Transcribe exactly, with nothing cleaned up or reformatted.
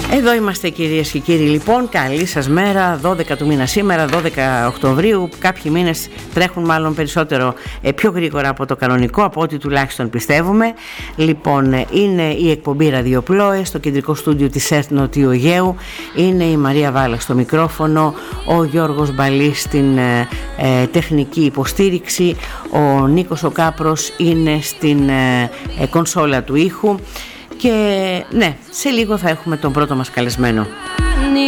Εδώ είμαστε κυρίες και κύριοι, λοιπόν, καλή σας μέρα, δώδεκα του μήνα σήμερα, δώδεκα Οκτωβρίου. Κάποιοι μήνες τρέχουν μάλλον περισσότερο, ε, πιο γρήγορα από το κανονικό, από ό,τι τουλάχιστον πιστεύουμε. Λοιπόν, είναι η εκπομπή Ραδιοπλόες στο κεντρικό στούντιο της ΕΡΤ Νοτιού Αιγαίου. Είναι η Μαρία Βάλα στο μικρόφωνο, ο Γιώργος Μπαλής στην ε, ε, τεχνική υποστήριξη, ο Νίκος ο Κάπρος είναι στην ε, ε, κονσόλα του ήχου. Και ναι, σε λίγο θα έχουμε τον πρώτο μας καλεσμένο.